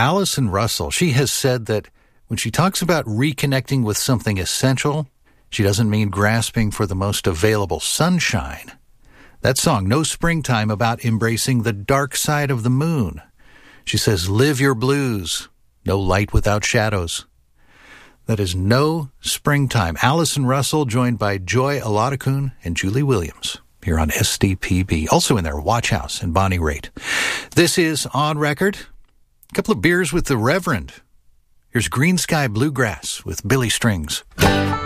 Allison Russell, she has said that when she talks about reconnecting with something essential, she doesn't mean grasping for the most available sunshine. That song, No Springtime, about embracing the dark side of the moon. She says, live your blues, no light without shadows. That is No Springtime. Allison Russell, joined by Joy Aladakun and Julie Williams, here on SDPB. Also in there, Watch House and Bonnie Raitt. This is On Record. A couple of beers with the Reverend. Here's Green Sky Bluegrass with Billy Strings.